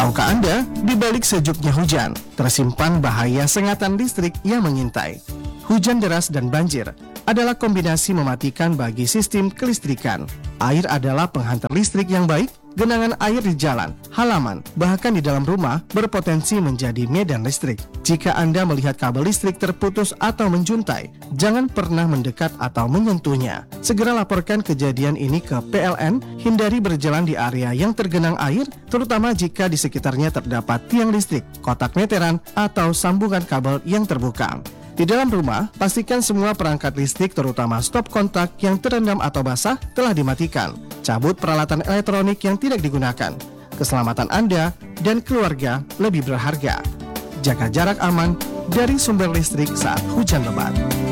Tahukah Anda, di balik sejuknya hujan, tersimpan bahaya sengatan listrik yang mengintai. Hujan deras dan banjir adalah kombinasi mematikan bagi sistem kelistrikan. Air adalah penghantar listrik yang baik. Genangan air di jalan, halaman, bahkan di dalam rumah berpotensi menjadi medan listrik. Jika Anda melihat kabel listrik terputus atau menjuntai, jangan pernah mendekat atau menyentuhnya. Segera laporkan kejadian ini ke PLN, hindari berjalan di area yang tergenang air, terutama jika di sekitarnya terdapat tiang listrik, kotak meteran, atau sambungan kabel yang terbuka. Di dalam rumah, pastikan semua perangkat listrik terutama stop kontak yang terendam atau basah telah dimatikan. Cabut peralatan elektronik yang tidak digunakan. Keselamatan Anda dan keluarga lebih berharga. Jaga jarak aman dari sumber listrik saat hujan lebat.